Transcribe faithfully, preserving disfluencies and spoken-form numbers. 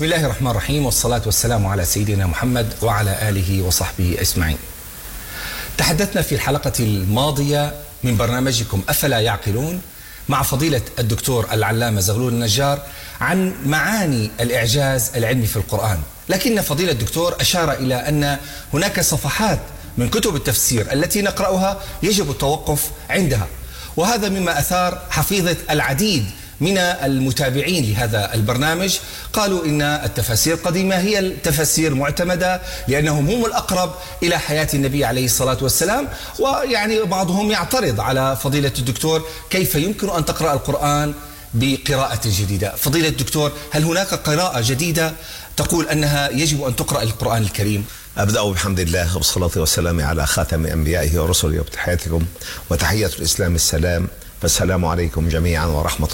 بسم الله الرحمن الرحيم، والصلاة والسلام على سيدنا محمد وعلى آله وصحبه أجمعين. تحدثنا في الحلقة الماضية من برنامجكم أفلا يعقلون مع فضيلة الدكتور العلامة زغلول النجار عن معاني الإعجاز العلمي في القرآن، لكن فضيلة الدكتور أشار إلى أن هناك صفحات من كتب التفسير التي نقرأها يجب التوقف عندها، وهذا مما أثار حفيظة العديد من المتابعين لهذا البرنامج. قالوا إن التفاسير القديمة هي التفاسير معتمدة لأنهم هم الأقرب إلى حياة النبي عليه الصلاة والسلام، ويعني بعضهم يعترض على فضيلة الدكتور كيف يمكن أن تقرأ القرآن بقراءة جديدة. فضيلة الدكتور، هل هناك قراءة جديدة تقول أنها يجب أن تقرأ القرآن الكريم؟ أبدأ بحمد الله والصلاة والسلام على خاتم أنبيائه ورسله وتحياتكم، وتحية الإسلام السلام، فالسلام عليكم جميعا ورحمة